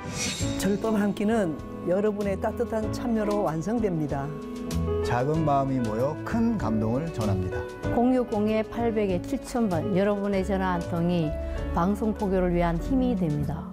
절법 한 끼는 여러분의 따뜻한 참여로 완성됩니다. 작은 마음이 모여 큰 감동을 전합니다. 060-800-7000번 여러분의 전화 한 통이 방송 포교를 위한 힘이 됩니다.